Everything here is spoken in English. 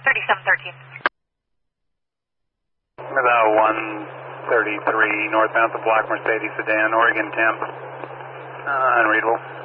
3713. About 133 northbound, the black Mercedes sedan, Oregon temp. Unreadable.